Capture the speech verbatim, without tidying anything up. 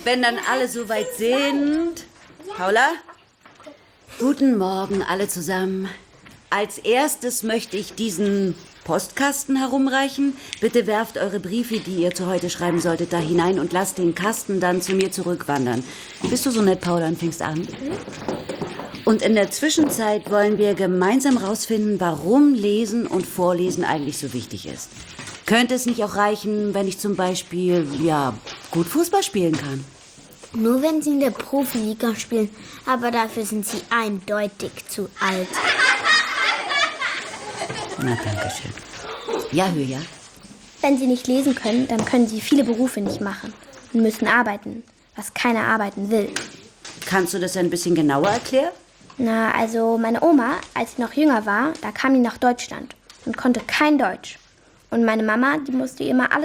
wenn dann alle soweit sind. Paula? Guten Morgen alle zusammen. Als erstes möchte ich diesen Postkasten herumreichen. Bitte werft eure Briefe, die ihr zu heute schreiben solltet, da hinein und lasst den Kasten dann zu mir zurückwandern. Bist du so nett, Paula, und fängst an? Und in der Zwischenzeit wollen wir gemeinsam rausfinden, warum Lesen und Vorlesen eigentlich so wichtig ist. Könnte es nicht auch reichen, wenn ich zum Beispiel, ja, gut Fußball spielen kann? Nur wenn Sie in der Profiliga spielen, aber dafür sind Sie eindeutig zu alt. Na, danke schön. Ja, Hülya? Wenn Sie nicht lesen können, dann können Sie viele Berufe nicht machen und müssen arbeiten, was keiner arbeiten will. Kannst du das ein bisschen genauer erklären? Na, also meine Oma, als sie noch jünger war, da kam die nach Deutschland und konnte kein Deutsch. Und meine Mama, die musste ihr immer alles